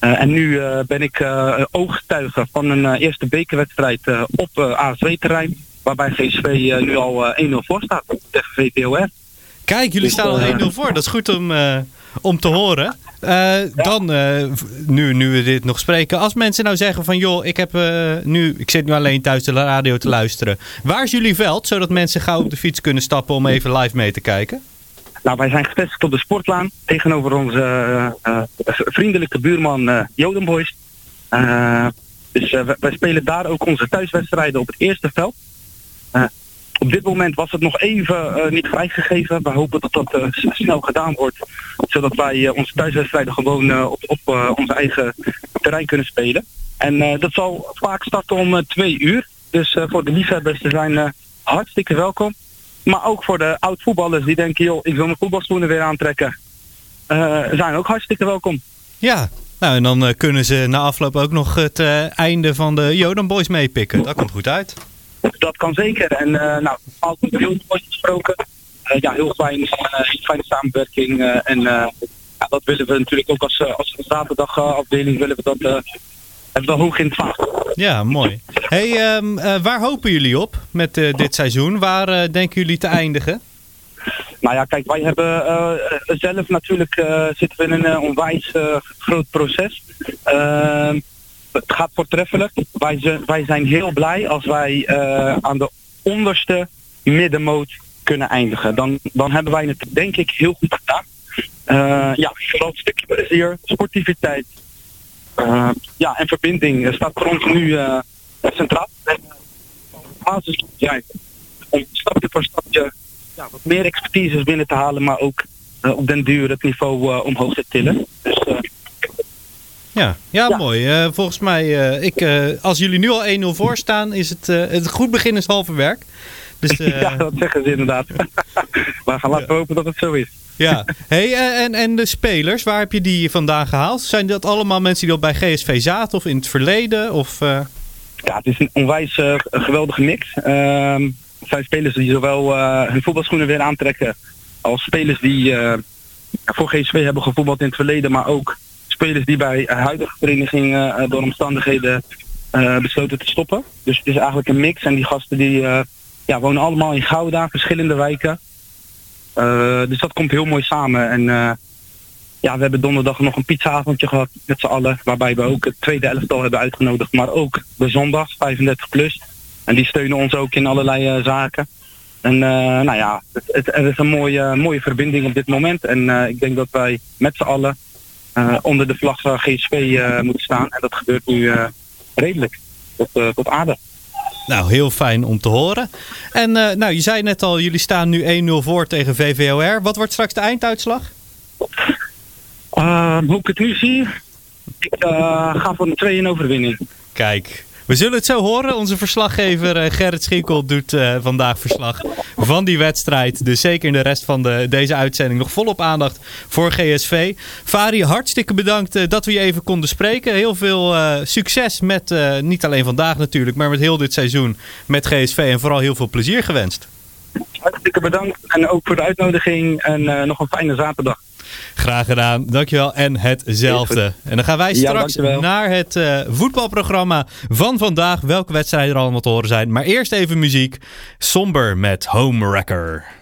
En nu ben ik ooggetuige van een eerste bekerwedstrijd op ASW-terrein. Waarbij GSV nu al 1-0 voor staat tegen VVOR. Kijk, jullie staan al 1-0 voor. Dat is goed om te horen. Dan, nu we dit nog spreken. Als mensen nou zeggen van joh, ik zit nu alleen thuis de radio te luisteren. Waar is jullie veld? Zodat mensen gauw op de fiets kunnen stappen om even live mee te kijken. Nou, wij zijn gevestigd op de sportlaan. Tegenover onze vriendelijke buurman Jodenboys. Dus wij spelen daar ook onze thuiswedstrijden op het eerste veld. Op dit moment was het nog even niet vrijgegeven. We hopen dat dat snel gedaan wordt. Zodat wij onze thuiswedstrijden gewoon op ons eigen terrein kunnen spelen. En dat zal vaak starten om 2 uur. Dus voor de liefhebbers zijn hartstikke welkom. Maar ook voor de oud-voetballers die denken, joh, ik wil mijn voetbalschoenen weer aantrekken. Zijn ook hartstikke welkom. Ja, nou en dan kunnen ze na afloop ook nog het einde van de Joden Boys meepikken. Dat komt goed uit. Dat kan zeker. En bepaald met de Joden Boys gesproken. Heel fijne samenwerking. Dat willen we natuurlijk ook als zaterdagafdeling willen we dat hebben we hoog in het vaart. Ja, mooi. Hey, waar hopen jullie op met dit seizoen? Waar denken jullie te eindigen? Nou ja, kijk, wij hebben zelf natuurlijk zitten we in een onwijs groot proces. Het gaat voortreffelijk. Wij zijn heel blij als wij aan de onderste middenmoot kunnen eindigen. Dan hebben wij het denk ik heel goed gedaan. Vooral een stukje plezier, sportiviteit. En verbinding staat voor ons nu centraal. En basis om stapje voor stapje wat meer expertise binnen te halen, maar ook op den duur het niveau omhoog te tillen. Dus, mooi. Volgens mij, als jullie nu al 1-0 voor staan, is het goed begin is halve werk. Dus, dat zeggen ze inderdaad. Maar gaan laten hopen dat het zo is. Ja, hey, en de spelers, waar heb je die vandaan gehaald? Zijn dat allemaal mensen die al bij GSV zaten of in het verleden? Of, Ja, het is een onwijs geweldige mix. Het zijn spelers die zowel hun voetbalschoenen weer aantrekken als spelers die voor GSV hebben gevoetbald in het verleden, maar ook spelers die bij huidige vereniging door omstandigheden besloten te stoppen. Dus het is eigenlijk een mix en die gasten die wonen allemaal in Gouda, verschillende wijken. Dus dat komt heel mooi samen. En we hebben donderdag nog een pizzaavondje gehad met z'n allen. Waarbij we ook het tweede elftal hebben uitgenodigd. Maar ook de zondag, 35 plus. En die steunen ons ook in allerlei zaken. En er is een mooie verbinding op dit moment. En ik denk dat wij met z'n allen onder de vlag van GSV moeten staan. En dat gebeurt nu redelijk. Tot aarde. Nou, heel fijn om te horen. En je zei net al, jullie staan nu 1-0 voor tegen VVOR. Wat wordt straks de einduitslag? Hoe ik het nu zie, ik ga voor een 2-1 overwinning. Kijk, we zullen het zo horen. Onze verslaggever Gerrit Schiekel doet vandaag verslag van die wedstrijd. Dus zeker in de rest van deze uitzending nog volop aandacht voor GSV. Fari, hartstikke bedankt dat we je even konden spreken. Heel veel succes met, niet alleen vandaag natuurlijk, maar met heel dit seizoen met GSV. En vooral heel veel plezier gewenst. Hartstikke bedankt en ook voor de uitnodiging en nog een fijne zaterdag. Graag gedaan, dankjewel en hetzelfde. En dan gaan wij straks naar het voetbalprogramma van vandaag. Welke wedstrijden er allemaal te horen zijn. Maar eerst even muziek. Somber met Home Wrecker.